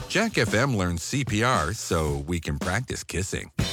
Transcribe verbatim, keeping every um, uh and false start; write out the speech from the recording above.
Jack F M learned C P R so we can practice kissing.